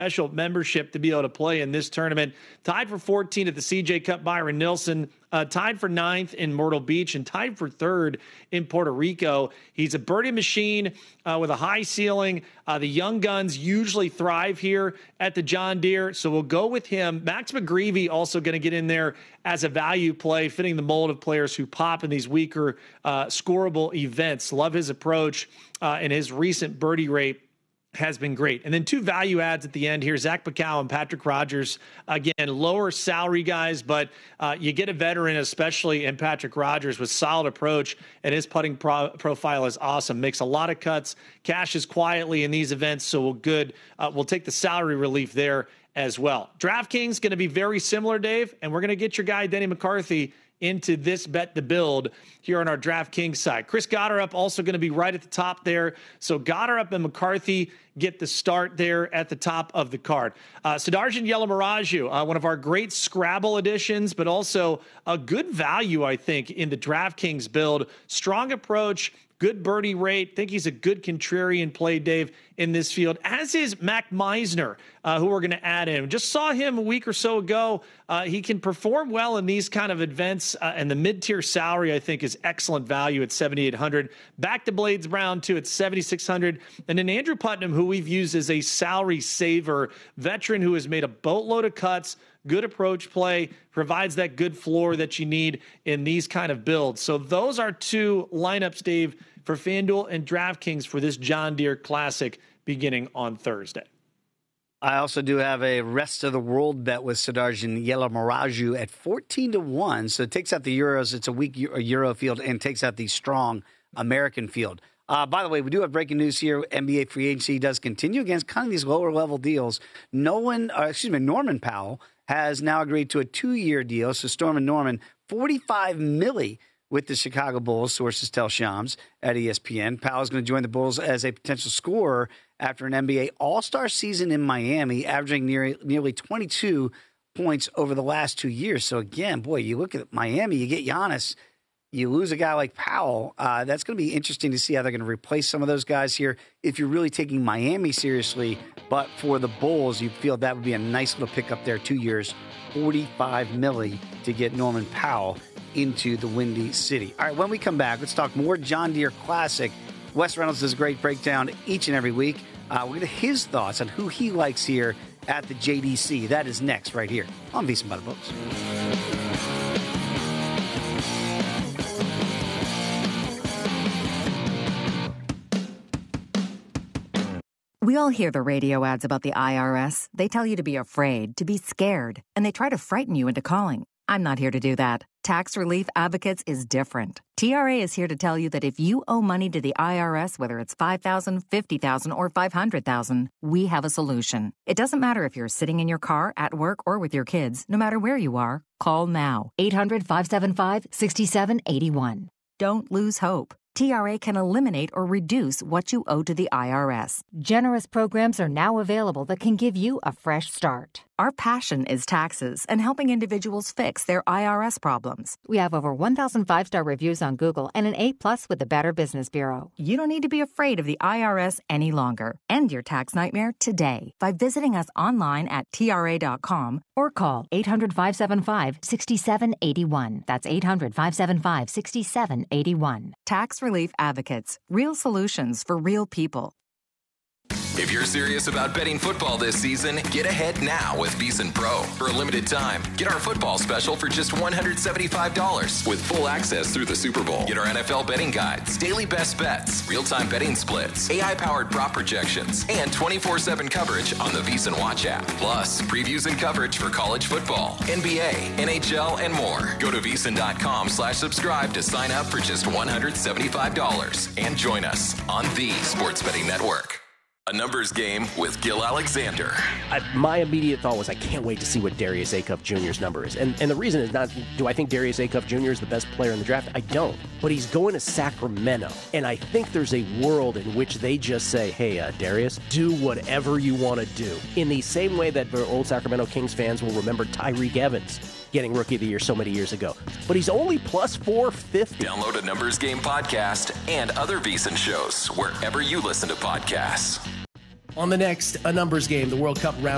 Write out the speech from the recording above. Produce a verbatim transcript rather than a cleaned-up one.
special membership to be able to play in this tournament. Tied for fourteen at the C J Cup, Byron Nilsson. Uh, tied for ninth in Myrtle Beach and tied for third in Puerto Rico. He's a birdie machine uh, with a high ceiling. Uh, the young guns usually thrive here at the John Deere, so we'll go with him. Max McGreevy also going to get in there as a value play, fitting the mold of players who pop in these weaker uh, scoreable events. Love his approach uh, and his recent birdie rate has been great. And then two value adds at the end here, Zach Bacall and Patrick Rogers. Again, lower salary guys, but uh, you get a veteran, especially in Patrick Rogers, with solid approach, and his putting pro- profile is awesome. Makes a lot of cuts, cashes quietly in these events, so we'll good. Uh, we'll take the salary relief there as well. DraftKings going to be very similar, Dave, and we're going to get your guy, Denny McCarthy, into this bet to build here on our DraftKings side. Chris Gotterup also going to be right at the top there. So Gotterup and McCarthy get the start there at the top of the card. Uh, Sudarshan Yelamaraju, uh, one of our great Scrabble editions, but also a good value, I think, in the DraftKings build. Strong approach, good birdie rate. Think he's a good contrarian play, Dave, in this field, as is Mac Meisner, uh, who we're going to add in. Just saw him a week or so ago. Uh, he can perform well in these kind of events, uh, and the mid-tier salary, I think, is excellent value at seventy-eight hundred. Back to Blades Brown, too, at seventy-six hundred. And then Andrew Putnam, who we've used as a salary saver, veteran who has made a boatload of cuts, good approach play, provides that good floor that you need in these kind of builds. So those are two lineups, Dave, for FanDuel and DraftKings for this John Deere Classic beginning on Thursday. I also do have a rest of the world bet with Sudarshan Yelamaraju at fourteen to one. So it takes out the Euros. It's a weak Euro field and takes out the strong American field. Uh, by the way, we do have breaking news here. N B A free agency does continue against kind of these lower level deals. No one, uh, excuse me, Norman Powell has now agreed to a two-year deal. So Storm and Norman, forty-five milli with the Chicago Bulls, sources tell Shams at E S P N. Powell is going to join the Bulls as a potential scorer after an N B A All-Star season in Miami, averaging near, nearly twenty-two points over the last two years. So again, boy, you look at Miami, you get Giannis, you lose a guy like Powell. Uh, that's going to be interesting to see how they're going to replace some of those guys here. If you're really taking Miami seriously, but for the Bulls, you feel that would be a nice little pickup there. Two years, forty-five milli to get Norman Powell into the Windy City. All right, when we come back, let's talk more John Deere Classic. Wes Reynolds does a great breakdown each and every week. Uh, we're going to his thoughts on who he likes here at the J D C. That is next right here on VSiN by the Books. We all hear the radio ads about the I R S. They tell you to be afraid, to be scared, and they try to frighten you into calling. I'm not here to do that. Tax Relief Advocates is different. T R A is here to tell you that if you owe money to the I R S, whether it's five thousand dollars, fifty thousand dollars, or five hundred thousand dollars, we have a solution. It doesn't matter if you're sitting in your car, at work, or with your kids. No matter where you are, call now. eight hundred, five seven five, six seven eight one. Don't lose hope. T R A can eliminate or reduce what you owe to the I R S. Generous programs are now available that can give you a fresh start. Our passion is taxes and helping individuals fix their I R S problems. We have over one thousand five-star reviews on Google and an A plus with the Better Business Bureau. You don't need to be afraid of the I R S any longer. End your tax nightmare today by visiting us online at T R A dot com or call eight hundred, five seven five, six seven eight one. That's eight hundred, five seven five, six seven eight one. Tax Relief Advocates. Real solutions for real people. If you're serious about betting football this season, get ahead now with VSiN Pro. For a limited time, get our football special for just one hundred seventy-five dollars with full access through the Super Bowl. Get our N F L betting guides, daily best bets, real-time betting splits, A I-powered prop projections, and twenty-four seven coverage on the VSiN Watch app. Plus, previews and coverage for college football, N B A, N H L, and more. Go to VSiN.com slash subscribe to sign up for just one hundred seventy-five dollars and join us on the Sports Betting Network. A numbers game with Gil Alexander. I, my immediate thought was I can't wait to see what Darius Acuff Junior's number is. And and the reason is not, do I think Darius Acuff Junior is the best player in the draft? I don't. But he's going to Sacramento. And I think there's a world in which they just say, hey, uh, Darius, do whatever you want to do. In the same way that old Sacramento Kings fans will remember Tyreek Evans getting Rookie of the Year so many years ago. But he's only plus four fifty. Download a Numbers Game podcast and other VSiN shows wherever you listen to podcasts. On the next A Numbers Game, the World Cup round